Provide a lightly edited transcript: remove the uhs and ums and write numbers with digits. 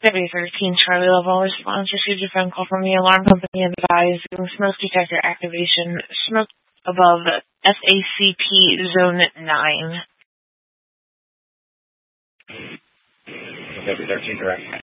W13 Charlie Level response received a phone call from the alarm company advising smoke detector activation. Smoke above SACP Zone 9. W13 direct.